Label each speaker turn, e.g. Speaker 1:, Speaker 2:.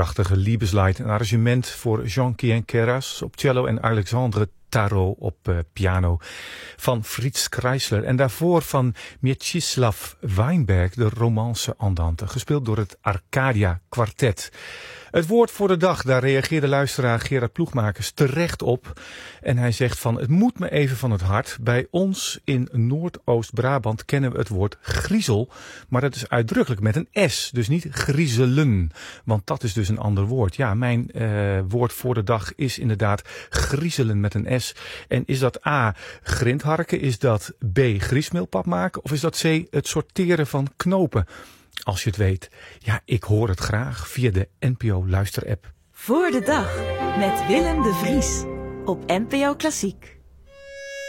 Speaker 1: prachtige Liebeslied, een arrangement voor Jean-Pierre Keras op cello en Alexandre Tarot op piano van Fritz Kreisler. En daarvoor van Mieczysław Weinberg, de romance andante, gespeeld door het Arcadia Quartet. Het woord voor de dag, daar reageerde luisteraar Gerard Ploegmakers terecht op. En hij zegt van, het moet me even van het hart. Bij ons in Noordoost-Brabant kennen we het woord griezel, maar dat is uitdrukkelijk met een S, dus niet griezelen. Want dat is dus een ander woord. Ja, mijn woord voor de dag is inderdaad griezelen met een S. En is dat A, grindharken? Is dat B, griesmeelpap maken? Of is dat C, het sorteren van knopen? Als je het weet, ja, ik hoor het graag via de NPO Luister-app.
Speaker 2: Voor de dag met Willem de Vries op NPO Klassiek.